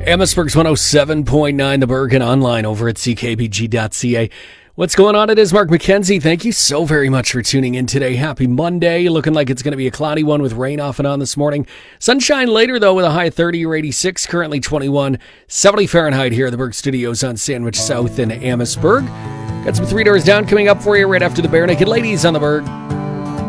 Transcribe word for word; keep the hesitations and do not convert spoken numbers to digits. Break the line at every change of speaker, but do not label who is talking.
Amherstburg's one oh seven point nine, The Bergen, online over at c k b g dot c a. What's going on? It is Mark McKenzie. Thank you so very much for tuning in today. Happy Monday. Looking like it's going to be a cloudy one with rain off and on this morning. Sunshine later, though, with a high of thirty or eighty-six, currently twenty-one, seventy Fahrenheit here at the Berg Studios on Sandwich South in Amherstburg. Got some Three Doors Down coming up for you right after the Bare Naked Ladies on the Berg.